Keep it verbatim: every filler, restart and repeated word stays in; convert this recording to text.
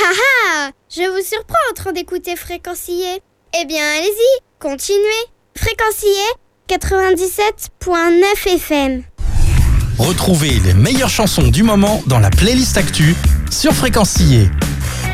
Ah ah! Je vous surprends en train d'écouter Fréquencier. Eh bien, allez-y, continuez. Fréquencier quatre-vingt-dix-sept virgule neuf F M. Retrouvez les meilleures chansons du moment dans la playlist Actu sur Fréquencier.